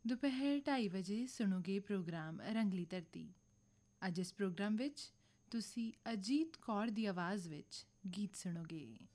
ਦੁਪਹਿਰ 2:30 ਵਜੇ ਸੁਣੋਗੇ ਪ੍ਰੋਗਰਾਮ ਰੰਗਲੀ ਧਰਤੀ। ਅੱਜ ਇਸ ਪ੍ਰੋਗਰਾਮ ਵਿੱਚ ਤੁਸੀਂ ਅਜੀਤ ਕੌਰ ਦੀ ਆਵਾਜ਼ ਵਿੱਚ ਗੀਤ ਸੁਣੋਗੇ।